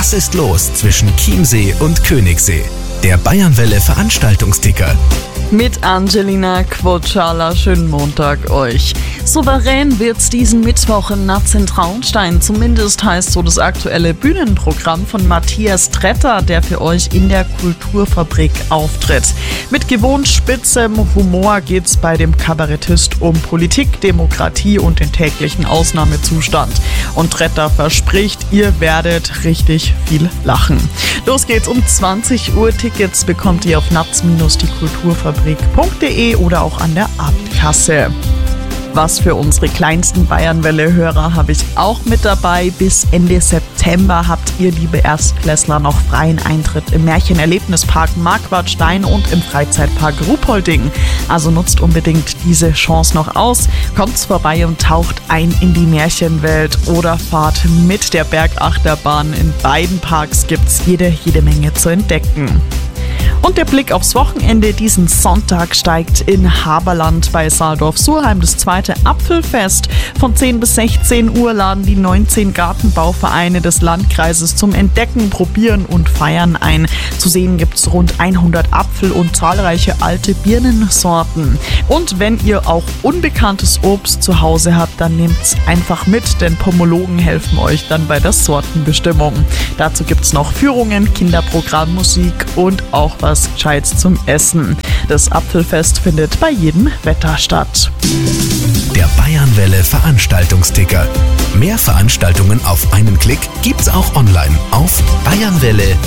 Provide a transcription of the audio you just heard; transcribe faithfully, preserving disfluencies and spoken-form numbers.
Was ist los zwischen Chiemsee und Königssee? Der Bayernwelle Veranstaltungsticker. Mit Angelina Quotschala, schönen Montag euch. Souverän wird's diesen Mittwoch in Natz-in-Traunstein. Zumindest heißt so das aktuelle Bühnenprogramm von Matthias Tretter, der für euch in der Kulturfabrik auftritt. Mit gewohnt spitzem Humor geht's bei dem Kabarettist um Politik, Demokratie und den täglichen Ausnahmezustand. Und Tretter verspricht, ihr werdet richtig viel lachen. Los geht's um zwanzig Uhr. Tickets bekommt ihr auf natz Bindestrich die kulturfabrik punkt de oder auch an der Abendkasse. Was für unsere kleinsten Bayernwelle-Hörer habe ich auch mit dabei. Bis Ende September habt ihr, liebe Erstklässler, noch freien Eintritt im Märchenerlebnispark Marquardstein und im Freizeitpark Ruhpolding. Also nutzt unbedingt diese Chance noch aus. Kommt vorbei und taucht ein in die Märchenwelt oder fahrt mit der Bergachterbahn. In beiden Parks gibt's jede, jede Menge zu entdecken. Und der Blick aufs Wochenende. Diesen Sonntag steigt in Haberland bei Saaldorf-Surheim das zweite Apfelfest. Von zehn bis sechzehn Uhr laden die neunzehn Gartenbauvereine des Landkreises zum Entdecken, Probieren und Feiern ein. Zu sehen gibt es rund hundert Apfel- und zahlreiche alte Birnensorten. Und wenn ihr auch unbekanntes Obst zu Hause habt, dann nehmt's einfach mit, denn Pomologen helfen euch dann bei der Sortenbestimmung. Dazu gibt es noch Führungen, Kinderprogramm, Musik und auch was Gescheites zum Essen. Das Apfelfest findet bei jedem Wetter statt. Der Bayernwelle Veranstaltungsticker. Mehr Veranstaltungen auf einen Klick gibt's auch online auf bayernwelle